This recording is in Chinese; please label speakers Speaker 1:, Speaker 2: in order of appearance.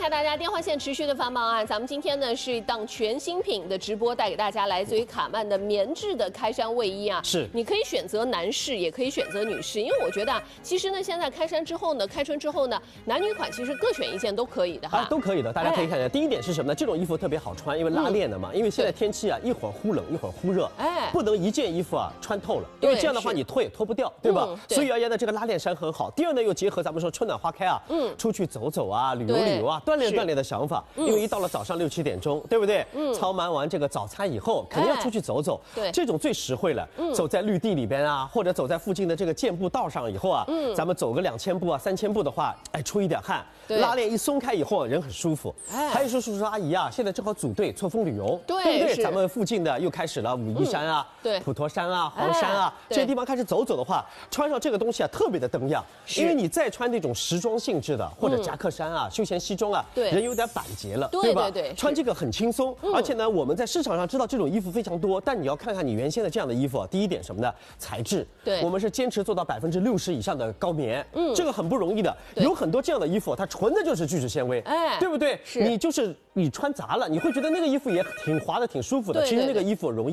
Speaker 1: 下大家电话线持续的繁忙啊，咱们今天呢是一档全新品的直播，带给大家来自于卡曼的棉质的开衫卫衣啊。
Speaker 2: 是，
Speaker 1: 你可以选择男士，也可以选择女士，因为我觉得啊，其实呢现在开衫之后呢，开春之后呢，男女款其实各选一件都可以的哈。
Speaker 2: 都可以的，大家可以看一下。第一点是什么呢？这种衣服特别好穿，因为拉链的嘛。因为现在天气啊，一会儿忽冷一会儿忽热，不能一件衣服啊穿透了，因为这样的话你脱也脱不掉，对吧？所以而言呢，这个拉链衫很好。第二呢，又结合咱们说春暖花开啊，出去走走啊，旅游啊，锻炼的想法。因为一到了早上6、7点钟，对不对？操忙完这个早餐以后，肯定要出去走走。
Speaker 1: 对，
Speaker 2: 这种最实惠了。走在绿地里边啊，或者走在附近的这个健步道上以后啊，咱们走个2000步啊、3000步的话，哎，出一点汗。拉链一松开以后，人很舒服。还有说叔叔阿姨啊，现在正好组队错峰旅游，对不对？咱们附近的又开始了武夷山啊、普陀山啊、黄山啊这些地方开始走走的话，穿上这个东西啊，特别的登样。因为你再穿那种时装性质的或者夹克衫啊、休闲西装啊，人有点板结了，对吧？对，穿这个很轻松。而且呢，我们在市场上知道这种衣服非常多，但你要看看你原先的这样的衣服，第一点什么呢？材质，我们是坚持做到60%以上的高棉，这个很不容易的。有很多这样的衣服，它纯的就是聚酯纤维，对不对？你穿砸了，你会觉得那个衣服也挺滑的、挺舒服的。其实那个衣服容易。